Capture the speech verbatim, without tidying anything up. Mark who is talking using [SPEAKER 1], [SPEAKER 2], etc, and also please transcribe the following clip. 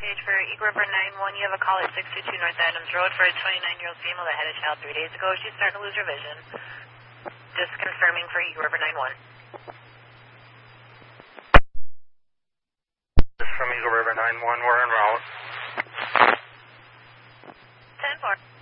[SPEAKER 1] page for Eagle River nine one. You have a call at six two two North Adams Road for a twenty-nine-year-old female that had a child three days ago. She's starting to lose her vision. Just confirming for Eagle River nine one.
[SPEAKER 2] This is from Eagle River nine one. We're en route.
[SPEAKER 1] ten four.